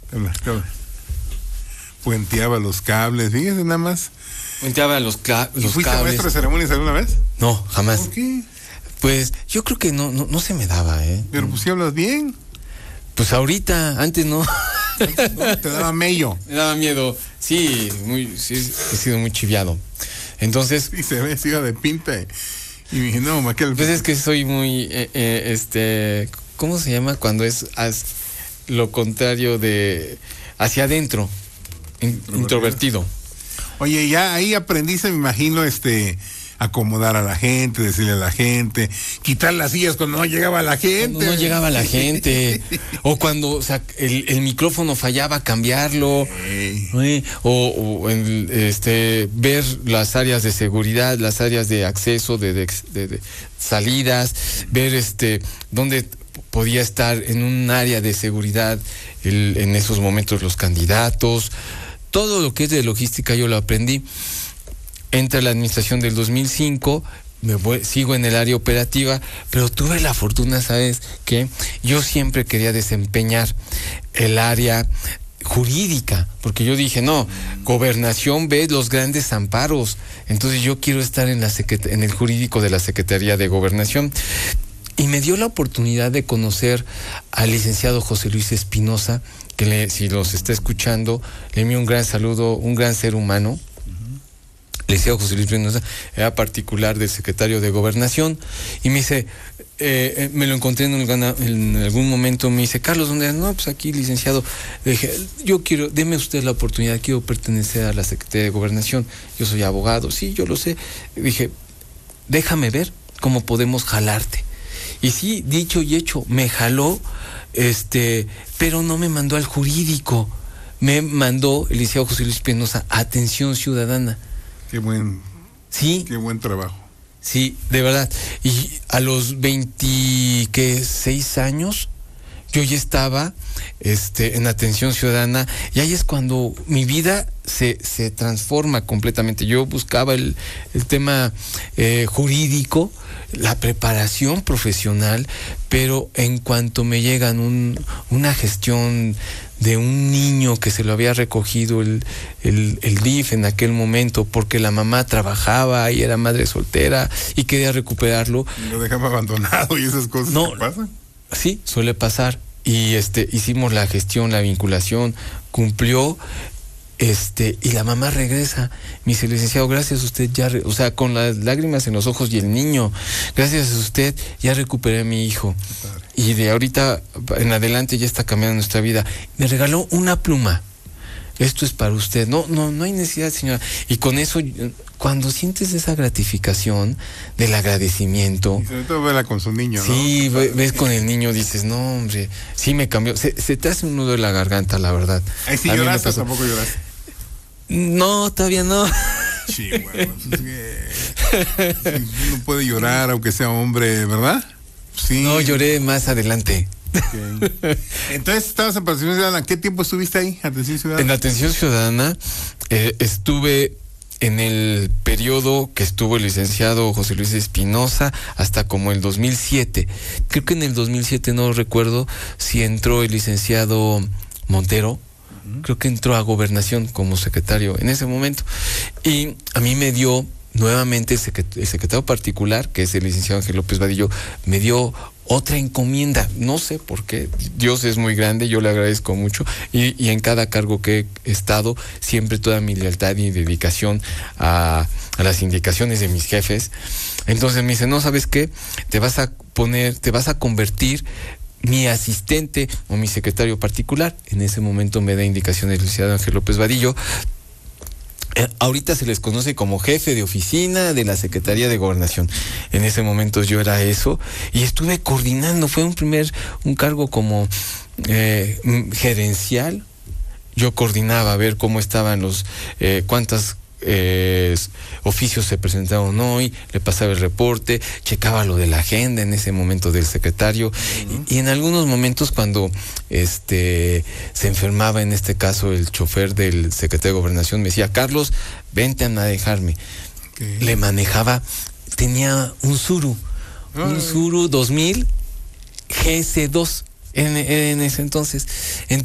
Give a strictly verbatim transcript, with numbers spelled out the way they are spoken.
Puenteaba los cables, fíjese nada más. Puenteaba los, cla- los ¿Fuiste cables. maestro de ceremonias alguna vez? No, jamás. ¿Por qué? Pues yo creo que no, no, no se me daba, ¿eh? Pero pues si hablas bien. Pues ahorita, antes no. No, te daba mello. Me daba miedo. Sí, muy, sí, he sido muy chiviado. Entonces. Y se ve, se iba de pinta. Y, y dije, no, Maquel. Pues es que soy muy, eh, eh, este, ¿cómo se llama? Cuando es as, lo contrario de, hacia adentro, in, introvertido. Oye, ya ahí aprendiste, me imagino, este, acomodar a la gente, decirle a la gente, quitar las sillas cuando no llegaba la gente. Cuando no llegaba la gente, o cuando, o sea, el, el micrófono fallaba, cambiarlo, Hey. ¿sí? o, o el, este, ver las áreas de seguridad, las áreas de acceso, de, de, de, de salidas, ver este, dónde podía estar en un área de seguridad el, en esos momentos los candidatos. Todo lo que es de logística yo lo aprendí. Entra la administración del dos mil cinco, me voy, sigo en el área operativa, pero tuve la fortuna, ¿sabes? Que yo siempre quería desempeñar el área jurídica, porque yo dije, no, gobernación ve los grandes amparos, entonces yo quiero estar en, la secret- en el jurídico de la Secretaría de Gobernación. Y me dio la oportunidad de conocer al licenciado José Luis Espinosa, que le, si los está escuchando, le envío un gran saludo, un gran ser humano. Uh-huh. El licenciado José Luis Espinosa era particular del secretario de Gobernación, y me dice, eh, eh, me lo encontré en, un, en algún momento, me dice, Carlos, ¿dónde? No, pues aquí, licenciado. Le dije, yo quiero, deme usted la oportunidad, quiero pertenecer a la Secretaría de Gobernación, yo soy abogado, sí, yo lo sé. Dije, déjame ver cómo podemos jalarte. Y sí, dicho y hecho, me jaló, este, pero no me mandó al jurídico, me mandó el licenciado José Luis Espinosa a Atención Ciudadana. Qué buen, sí, qué buen trabajo. Sí, de verdad. Y a los veintiséis años, yo ya estaba este, en Atención Ciudadana, y ahí es cuando mi vida se, se transforma completamente. Yo buscaba el, el tema eh, jurídico, la preparación profesional, pero en cuanto me llegan un, una gestión de un niño que se lo había recogido el, el, el D I F en aquel momento porque la mamá trabajaba y era madre soltera y quería recuperarlo. Lo dejaba abandonado y esas cosas no, que pasan. Sí, suele pasar. Y este hicimos la gestión, la vinculación, cumplió, este, y la mamá regresa. Me dice, licenciado, gracias a usted ya, re-", o sea, con las lágrimas en los ojos y el niño, gracias a usted ya recuperé a mi hijo. Y de ahorita en adelante ya está cambiando nuestra vida. Me regaló una pluma. Esto es para usted. No, no, no hay necesidad, señora. Y con eso, cuando sientes esa gratificación del agradecimiento. Y sobre todo verla con su niño, sí, ¿no? ves, ves con el niño, dices, no, hombre, sí me cambió. Se, se te hace un nudo en la garganta, la verdad. Ahí sí lloraste o tampoco lloraste. No, todavía no. Sí, bueno, pues es que uno puede llorar aunque sea hombre, ¿verdad? Sí. No, lloré más adelante. Okay. Entonces, estabas en Atención Ciudadana. ¿Qué tiempo estuviste ahí, Atención Ciudadana? En Atención Ciudadana eh, estuve en el periodo que estuvo el licenciado José Luis Espinosa hasta como el dos mil siete. Creo que en el dos mil siete no recuerdo si entró el licenciado Montero. Uh-huh. Creo que entró a Gobernación como secretario en ese momento. Y a mí me dio nuevamente el secretario, el secretario particular, que es el licenciado Ángel López Vadillo, me dio otra encomienda, no sé por qué, Dios es muy grande, yo le agradezco mucho, y, y en cada cargo que he estado, siempre toda mi lealtad y dedicación a, a las indicaciones de mis jefes. Entonces me dice, no, ¿sabes qué? Te vas a poner, te vas a convertir mi asistente o mi secretario particular. En ese momento me da indicaciones el licenciado Ángel López Vadillo. Eh, ahorita se les conoce como jefe de oficina de la Secretaría de Gobernación. En ese momento yo era eso y estuve coordinando. Fue un primer, un cargo como eh, gerencial. Yo coordinaba a ver cómo estaban los, eh, cuántas eh, oficios se presentaron hoy, le pasaba el reporte, checaba lo de la agenda en ese momento del secretario. Uh-huh. y, y en algunos momentos cuando este se enfermaba, en este caso el chofer del secretario de Gobernación, me decía, Carlos, vente a manejarme. Okay. Le manejaba, tenía un Suru, uh-huh. un Suru dos mil G S dos en, en ese entonces. Entonces